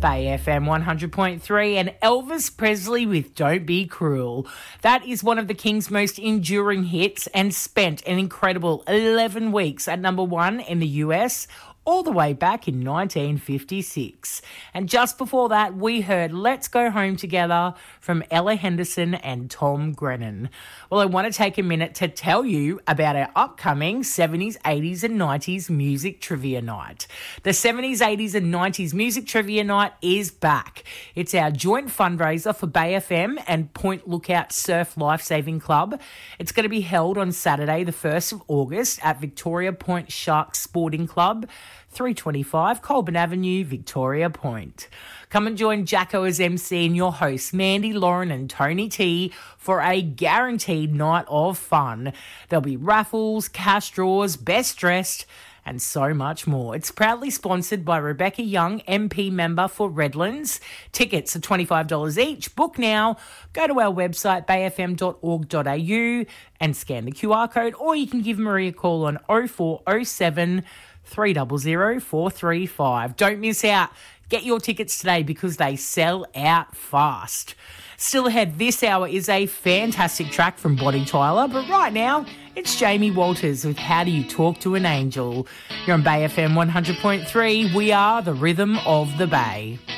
Bay FM 100.3 and Elvis Presley with Don't Be Cruel. That is one of the King's most enduring hits and spent an incredible 11 weeks at number one in the US, all the way back in 1956. And just before that, we heard Let's Go Home Together from Ella Henderson and Tom Grennan. Well, I want to take a minute to tell you about our upcoming 70s, 80s and 90s Music Trivia Night. The 70s, 80s and 90s Music Trivia Night is back. It's our joint fundraiser for Bay FM and Point Lookout Surf Lifesaving Club. It's going to be held on Saturday, the 1st of August at Victoria Point Sharks Sporting Club, 325 Colburn Avenue, Victoria Point. Come and join Jacko as MC and your hosts, Mandy, Lauren and Tony T, for a guaranteed night of fun. There'll be raffles, cash draws, best dressed, and so much more. It's proudly sponsored by Rebecca Young, MP member for Redlands. Tickets are $25 each. Book now. Go to our website, bayfm.org.au and scan the QR code, or you can give Marie a call on 0407 300 435. Don't miss out. Get your tickets today because they sell out fast. Still ahead, this hour is a fantastic track from Bonnie Tyler, but right now, it's Jamie Walters with How Do You Talk to an Angel? You're on Bay FM 100.3. We are the rhythm of the Bay.